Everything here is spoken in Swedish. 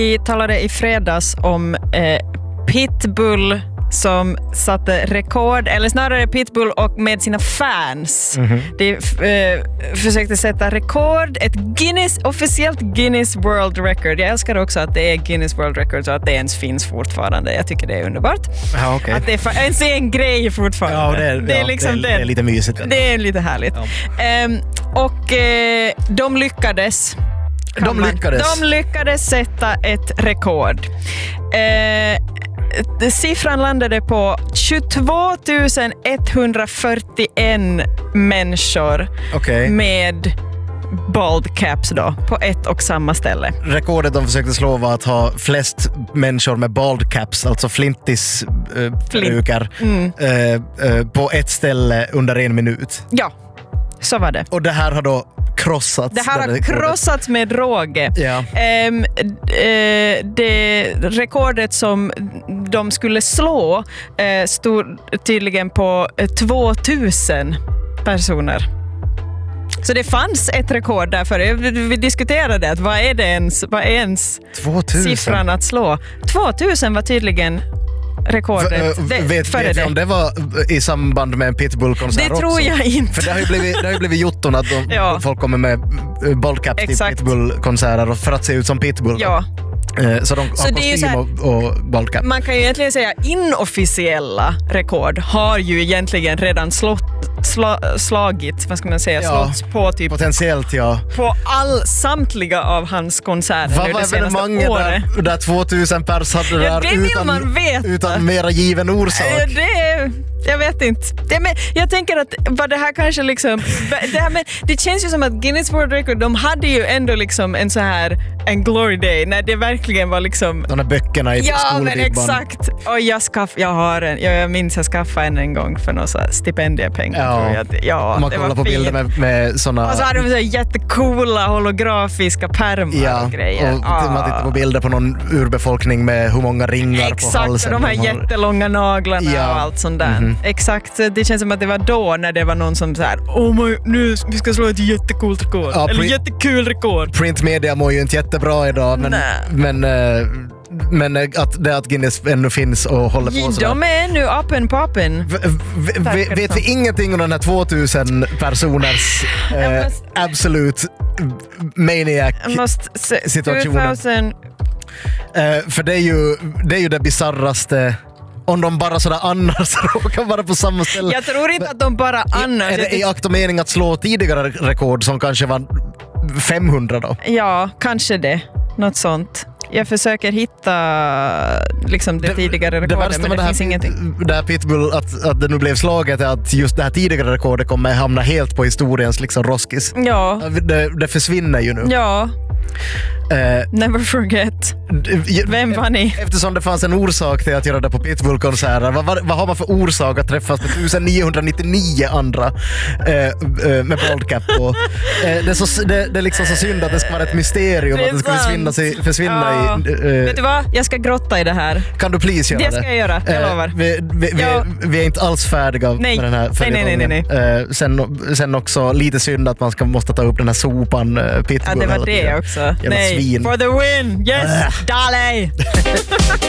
Vi talade i fredags om Pitbull som satte rekord, eller snarare Pitbull och med sina fans. De försökte sätta rekord, ett officiellt Guinness World Record. Jag älskar också att det är Guinness World Record och att det ens finns fortfarande. Jag tycker det är underbart. Ja, okay. Att det ens är en grej fortfarande. Ja, det är liksom det är lite mysigt. Det är lite härligt. Ja. De lyckades. De lyckades sätta ett rekord. Siffran landade på 22 141 människor med bald caps då, på ett och samma ställe. Rekordet de försökte slå var att ha flest människor med bald caps, alltså flintisbrukar, på ett ställe under 1 minut. Ja, så var det. Och det här har då krossats. Det här har krossats med råge. Ja. Det rekordet som de skulle slå stod tydligen på 2000 personer. Så det fanns ett rekord därför. Vi diskuterade att vad är ens 2000? Siffran att slå. 2000 var tydligen rekordet. Vet vi om det var i samband med en Pitbull-konsert också? Det tror jag inte. För det har ju blivit jotton att folk kommer med ballcaps till Pitbull-konserter för att se ut som Pitbull. Ja. Så de har kostym och ballcap. Man kan ju egentligen säga inofficiella rekord har ju egentligen redan slagit, vad ska man säga, slått på typ potentiellt, på samtliga av hans konserter. Vad var evenemanget där 2000 pers hade det där det vill man veta. Utan mera given orsak? Jag vet inte. Men jag tänker att vad det här kanske liksom det känns ju som att Guinness World Record, de hade ju ändå liksom en glory day när det verkligen var liksom de här böckerna i skolbibban. Ja, men exakt. Och jag minns jag skaffade en gång för några stipendiepengar. Man kollar på bilder med såna. Och så hade de så jättecoola holografiska pärmar och grejer. Och man tittar på bilder på någon urbefolkning med hur många ringar på halsen. Exakt, och de här jättelånga naglarna och allt sånt där. Exakt, det känns som att det var då när det var någon som så här, nu vi ska slå ett jättecoolt rekord. Eller jättekul rekord. Printmedia mår ju inte jättebra idag, men att Guinness ännu finns och håller på sådär. De är nu up and poppin'. Vet vi ingenting om den här 2000 personers absolut maniac situationen? För det är ju det bizarraste. Om de bara sådär annars råkar vara på samma ställe. Jag tror inte att de bara annars. Är det i akt och mening att slå tidigare rekord som kanske var 500 då? Ja, kanske det. Något sånt. Jag försöker hitta liksom det tidigare rekordet, men det finns ingenting. Det här Pitbull, att det nu blev slaget, är att just det här tidigare rekordet kommer hamna helt på historiens liksom roskis. Ja. Det försvinner ju nu. Ja. Never forget. Vem var ni? Eftersom det fanns en orsak till att göra det på Pitbull-konserter, vad har man för orsak att träffas med 1999 andra med baldcap på? Det är liksom så synd att det ska vara ett mysterium, att det ska försvinna i... Vet du vad? Jag ska grotta i det här. Kan du please göra det? Det ska jag göra, jag lovar. Vi är inte alls färdiga med den här följetongen. Sen också lite synd att man måste ta upp den här sopan Pitbull. Ja, det var det också. Nej, svin. for the win! Yes, Dale!